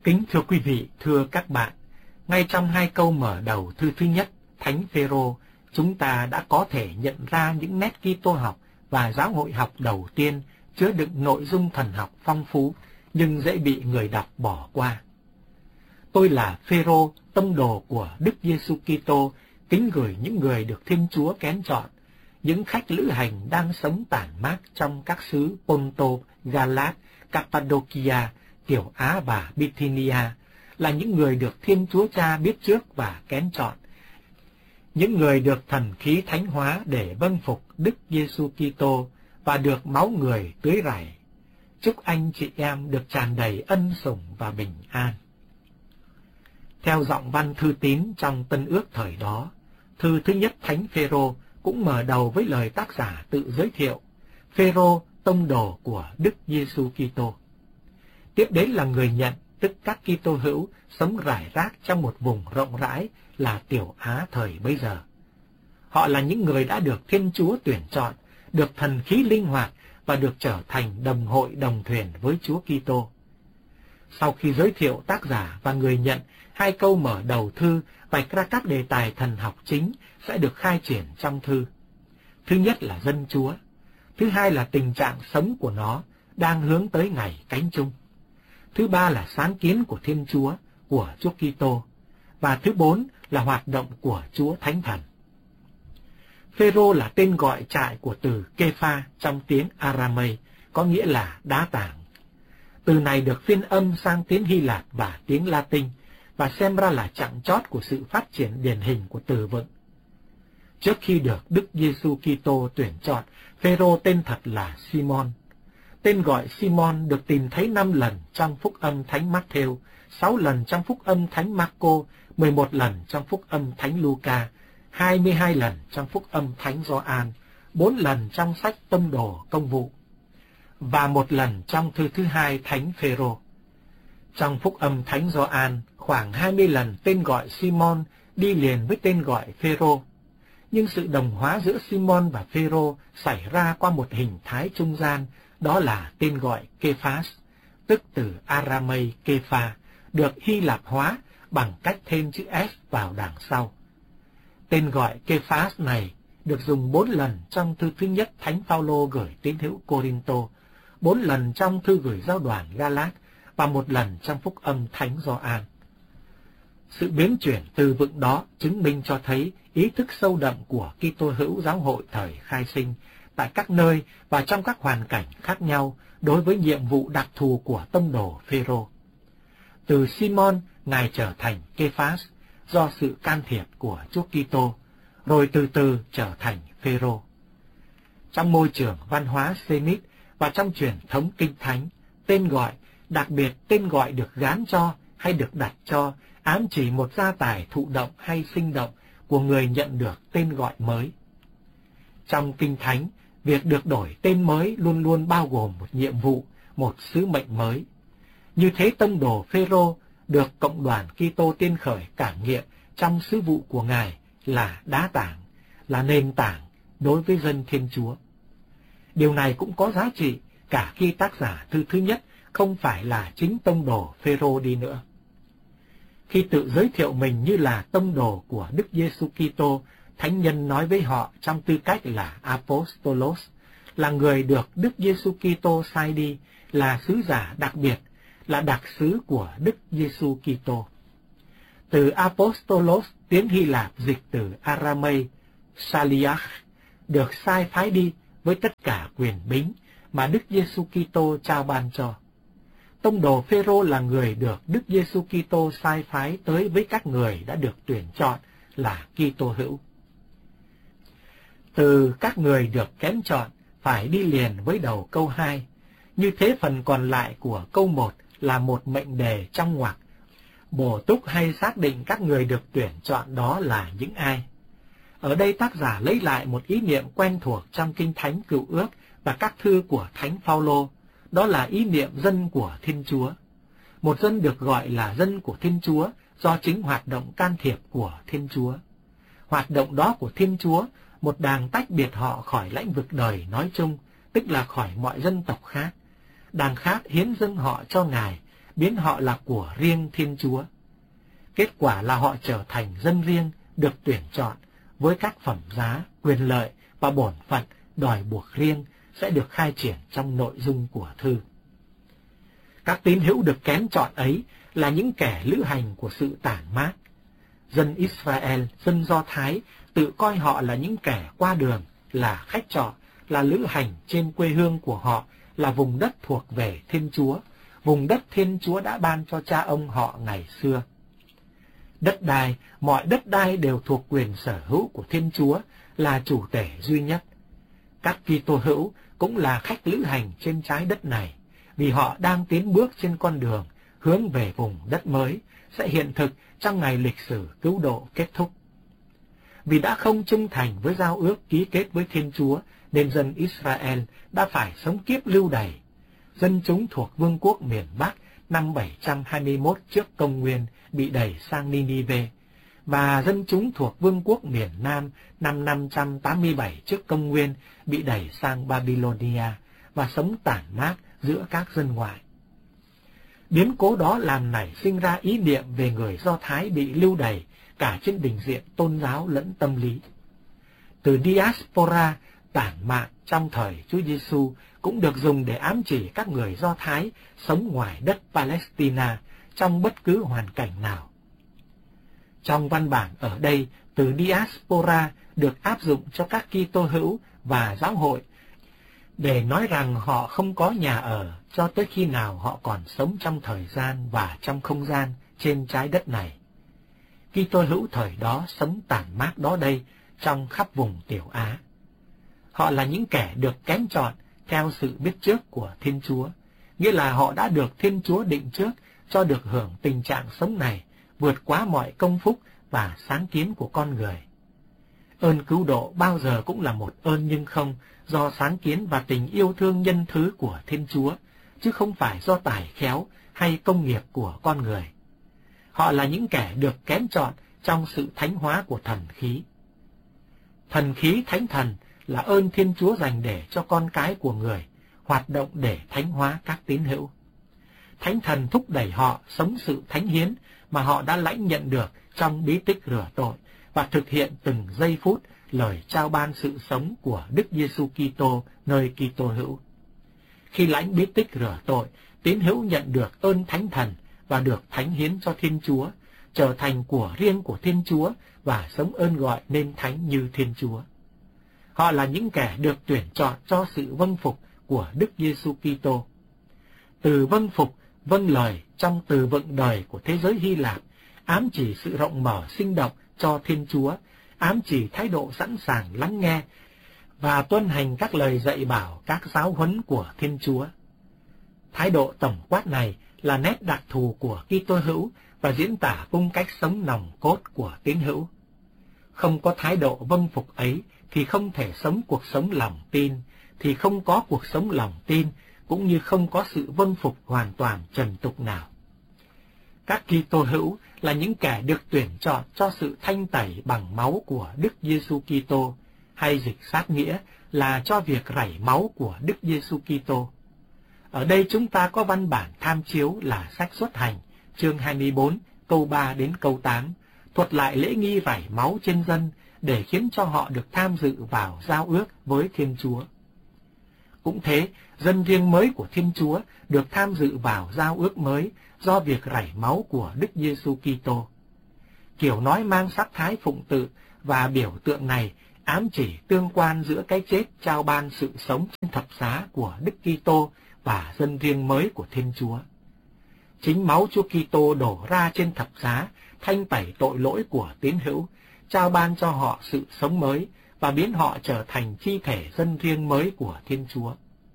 Kính thưa quý vị, thưa các bạn, ngay trong hai câu mở đầu thư thứ nhất, Thánh Phêrô, chúng ta đã có thể nhận ra những nét Kitô học và giáo hội học đầu tiên chứa đựng nội dung thần học phong phú nhưng dễ bị người đọc bỏ qua. Tôi là Phêrô, tông đồ của Đức Giêsu Kitô, kính gửi những người được Thiên Chúa kén chọn, những khách lữ hành đang sống tản mát trong các xứ Ponto, Galat, Cappadocia, Tiểu Á và Bithynia, là những người được Thiên Chúa Cha biết trước và kén chọn, những người được thần khí thánh hóa để vâng phục Đức Giêsu Kitô và được máu người tưới rải. Chúc anh chị em được tràn đầy ân sủng và bình an. Theo giọng văn thư tín trong Tân Ước thời đó, thư thứ nhất Thánh Phêrô cũng mở đầu với lời tác giả tự giới thiệu: Phêrô, tông đồ của Đức Giêsu Kitô. Tiếp đến là người nhận, tức các Kitô hữu sống rải rác trong một vùng rộng rãi là Tiểu Á thời bấy giờ. Họ là những người đã được Thiên Chúa tuyển chọn, được thần khí linh hoạt và được trở thành đồng hội đồng thuyền với Chúa Kitô. Sau khi giới thiệu tác giả và người nhận, hai câu mở đầu thư vạch ra các đề tài thần học chính sẽ được khai triển trong thư. Thứ nhất là dân Chúa, thứ hai là tình trạng sống của nó đang hướng tới ngày cánh chung, thứ ba là sáng kiến của Thiên Chúa, của Chúa Kitô, và thứ bốn là hoạt động của Chúa Thánh Thần. Phêrô là tên gọi trại của từ Kepha trong tiếng Aramay, có nghĩa là đá tảng. Từ này được phiên âm sang tiếng Hy Lạp và tiếng Latin, và xem ra là chặng chót của sự phát triển điển hình của từ vựng. Trước khi được Đức Giêsu Kitô tuyển chọn, Phêrô tên thật là Simon. Tên gọi Simon được tìm thấy 5 lần trong Phúc âm Thánh Matthew, 6 lần trong Phúc âm Thánh Marco, 11 lần trong Phúc âm Thánh Luca, 22 lần trong Phúc âm Thánh Gioan, 4 lần trong sách Tông đồ Công vụ, và 1 lần trong thư thứ hai Thánh Phêrô. Trong Phúc âm Thánh Gioan, khoảng 20 lần tên gọi Simon đi liền với tên gọi Phêrô. Nhưng sự đồng hóa giữa Simon và Phêrô xảy ra qua một hình thái trung gian, đó là tên gọi Kephas, tức từ Aramay Kepha, được Hy Lạp hóa bằng cách thêm chữ S vào đằng sau. Tên gọi Kephas này được dùng 4 lần trong thư thứ nhất Thánh Phaolô gửi tín hữu Cô-rinh-tô, 4 lần trong thư gửi giáo đoàn Galat và 1 lần trong Phúc âm Thánh Gioan. Sự biến chuyển từ vựng đó chứng minh cho thấy ý thức sâu đậm của Kitô hữu giáo hội thời khai sinh tại các nơi và trong các hoàn cảnh khác nhau đối với nhiệm vụ đặc thù của tông đồ Phêrô. Từ Simon, Ngài trở thành Kephas do sự can thiệp của Chúa Kitô, rồi từ từ trở thành Phêrô. Trong môi trường văn hóa Semit và trong truyền thống Kinh Thánh, tên gọi, đặc biệt tên gọi được gán cho hay được đặt cho, ám chỉ một gia tài thụ động hay sinh động của người nhận được tên gọi mới. Trong Kinh Thánh, việc được đổi tên mới luôn luôn bao gồm một nhiệm vụ, một sứ mệnh mới. Như thế tông đồ Phêrô được cộng đoàn Kitô tiên khởi cảm nghiệm trong sứ vụ của Ngài là đá tảng, là nền tảng đối với dân Thiên Chúa. Điều này cũng có giá trị cả khi tác giả thư thứ nhất không phải là chính tông đồ Phêrô đi nữa. Khi tự giới thiệu mình như là tông đồ của Đức Giêsu Kitô, thánh nhân nói với họ trong tư cách là Apostolos, là người được Đức Giêsu Kitô sai đi, là sứ giả đặc biệt, là đặc sứ của Đức Giêsu Kitô. Từ Apostolos, tiếng Hy Lạp dịch từ Aramay, Shaliach, được sai phái đi với tất cả quyền bính mà Đức Giêsu Kitô trao ban cho. Tông đồ Phêrô là người được Đức Giêsu Kitô sai phái tới với các người đã được tuyển chọn là Kitô hữu. Từ các người được kén chọn phải đi liền với đầu câu 2. Như thế phần còn lại của câu 1 là một mệnh đề trong ngoặc, bổ túc hay xác định các người được tuyển chọn đó là những ai. Ở đây tác giả lấy lại một ý niệm quen thuộc trong Kinh Thánh Cựu Ước và các thư của Thánh Phaolô, đó là ý niệm dân của Thiên Chúa. Một dân được gọi là dân của Thiên Chúa do chính hoạt động can thiệp của Thiên Chúa. Hoạt động đó của Thiên Chúa, một đàng tách biệt họ khỏi lãnh vực đời nói chung, tức là khỏi mọi dân tộc khác. Đàng khác hiến dâng họ cho Ngài biến họ là của riêng Thiên Chúa. Kết quả là họ trở thành dân riêng được tuyển chọn với các phẩm giá, quyền lợi và bổn phận đòi buộc riêng sẽ được khai triển trong nội dung của thư. Các tín hữu được kén chọn ấy là những kẻ lữ hành của sự tản mát. Dân Israel, dân Do Thái tự coi họ là những kẻ qua đường, là khách trọ, là lữ hành trên quê hương của họ, là vùng đất thuộc về Thiên Chúa, vùng đất Thiên Chúa đã ban cho cha ông họ ngày xưa. Đất đai, mọi đất đai đều thuộc quyền sở hữu của Thiên Chúa, là chủ tể duy nhất. Các Kitô hữu cũng là khách lữ hành trên trái đất này, vì họ đang tiến bước trên con đường hướng về vùng đất mới, sẽ hiện thực trong ngày lịch sử cứu độ kết thúc. Vì đã không trung thành với giao ước ký kết với Thiên Chúa, nên dân Israel đã phải sống kiếp lưu đày. Dân chúng thuộc vương quốc miền Bắc năm 721 trước công nguyên bị đẩy sang Ninive, và dân chúng thuộc vương quốc miền Nam năm 587 trước công nguyên bị đẩy sang Babylonia và sống tản mát giữa các dân ngoại. Biến cố đó làm nảy sinh ra ý niệm về người Do Thái bị lưu đày cả trên bình diện tôn giáo lẫn tâm lý. Từ diaspora, tản mạn trong thời Chúa Giêsu cũng được dùng để ám chỉ các người Do Thái sống ngoài đất Palestine trong bất cứ hoàn cảnh nào. Trong văn bản ở đây, từ diaspora được áp dụng cho các Kitô hữu và giáo hội để nói rằng họ không có nhà ở cho tới khi nào họ còn sống trong thời gian và trong không gian trên trái đất này. Kitô hữu thời đó sống tản mát đó đây trong khắp vùng Tiểu Á. Họ là những kẻ được kén chọn theo sự biết trước của Thiên Chúa, nghĩa là họ đã được Thiên Chúa định trước cho được hưởng tình trạng sống này vượt quá mọi công phúc và sáng kiến của con người. Ơn cứu độ bao giờ cũng là một ơn nhưng không do sáng kiến và tình yêu thương nhân thứ của Thiên Chúa, chứ không phải do tài khéo hay công nghiệp của con người. Họ là những kẻ được kén chọn trong sự thánh hóa của thần khí. Thần khí thánh thần là ơn Thiên Chúa dành để cho con cái của người, hoạt động để thánh hóa các tín hữu. Thánh thần thúc đẩy họ sống sự thánh hiến mà họ đã lãnh nhận được trong bí tích rửa tội và thực hiện từng giây phút lời trao ban sự sống của Đức Giêsu Kitô nơi Kitô hữu. Khi lãnh bí tích rửa tội, tín hữu nhận được ơn thánh thần và được thánh hiến cho Thiên Chúa, trở thành của riêng của Thiên Chúa và sống ơn gọi nên thánh như Thiên Chúa. Họ là những kẻ được tuyển chọn cho sự vâng phục của Đức Giêsu Kitô. Từ vâng phục, vâng lời trong từ vựng đời của thế giới Hy Lạp ám chỉ sự rộng mở sinh động cho Thiên Chúa, ám chỉ thái độ sẵn sàng lắng nghe và tuân hành các lời dạy bảo, các giáo huấn của Thiên Chúa. Thái độ tổng quát này là nét đặc thù của Kitô hữu và diễn tả cung cách sống nòng cốt của tín hữu. Không có thái độ vâng phục ấy thì không thể sống cuộc sống lòng tin, thì không có cuộc sống lòng tin, cũng như không có sự vâng phục hoàn toàn trần tục nào. Các Kitô hữu là những kẻ được tuyển chọn cho sự thanh tẩy bằng máu của Đức Giêsu Kitô, hay dịch sát nghĩa là cho việc rảy máu của Đức Giêsu Kitô. Ở đây chúng ta có văn bản tham chiếu là sách Xuất Hành, chương 24, câu 3 đến câu 8, thuật lại lễ nghi rảy máu trên dân để khiến cho họ được tham dự vào giao ước với Thiên Chúa. Cũng thế, dân riêng mới của Thiên Chúa được tham dự vào giao ước mới do việc rảy máu của Đức Giêsu Kitô. Kiểu nói mang sắc thái phụng tự và biểu tượng này ám chỉ tương quan giữa cái chết trao ban sự sống trên thập giá của Đức Kitô và dân riêng mới của Thiên Chúa. Chính máu Chúa Kitô đổ ra trên thập giá thanh tẩy tội lỗi của tín hữu, trao ban cho họ sự sống mới và biến họ trở thành chi thể dân riêng mới của Thiên Chúa.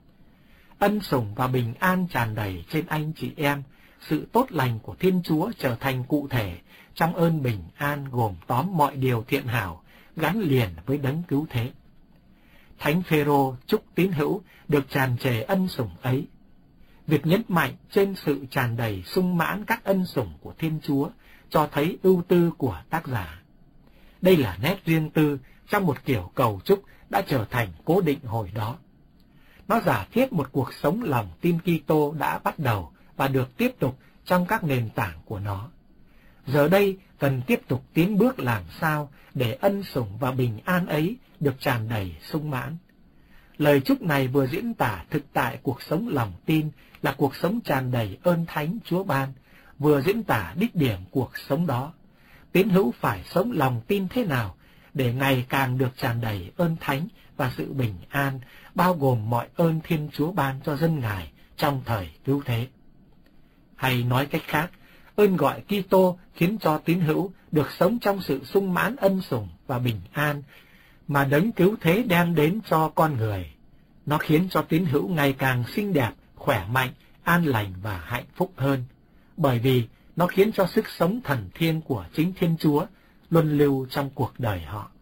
Ân sủng và bình an tràn đầy trên anh chị em, sự tốt lành của Thiên Chúa trở thành cụ thể trong ơn bình an gồm tóm mọi điều thiện hảo gắn liền với đấng cứu thế. Thánh Phêrô chúc tín hữu được tràn trề ân sủng ấy. Việc nhấn mạnh trên sự tràn đầy sung mãn các ân sủng của Thiên Chúa cho thấy ưu tư của tác giả. Đây là nét riêng tư trong một kiểu cầu chúc đã trở thành cố định hồi đó. Nó giả thiết một cuộc sống lòng tin Kitô đã bắt đầu và được tiếp tục trong các nền tảng của nó. Giờ đây cần tiếp tục tiến bước làm sao để ân sủng và bình an ấy được tràn đầy sung mãn. Lời chúc này vừa diễn tả thực tại cuộc sống lòng tin là cuộc sống tràn đầy ơn thánh Chúa ban, vừa diễn tả đích điểm cuộc sống đó. Tín hữu phải sống lòng tin thế nào để ngày càng được tràn đầy ơn thánh và sự bình an, bao gồm mọi ơn Thiên Chúa ban cho dân Ngài trong thời cứu thế. Hay nói cách khác, ơn gọi Kitô khiến cho tín hữu được sống trong sự sung mãn ân sủng và bình an mà đấng cứu thế đem đến cho con người. Nó khiến cho tín hữu ngày càng xinh đẹp, khỏe mạnh, an lành và hạnh phúc hơn, bởi vì nó khiến cho sức sống thần thiêng của chính Thiên Chúa luân lưu trong cuộc đời họ.